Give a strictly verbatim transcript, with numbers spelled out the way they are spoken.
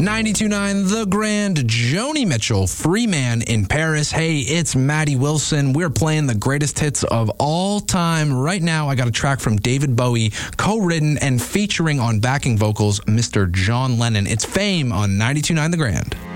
ninety-two point nine The Grand, Joni Mitchell, Free Man in Paris. Hey, it's Maddie Wilson. We're playing the greatest hits of all time. Right now, I got a track from David Bowie, co-written and featuring on backing vocals Mister John Lennon. It's Fame on ninety-two point nine The Grand.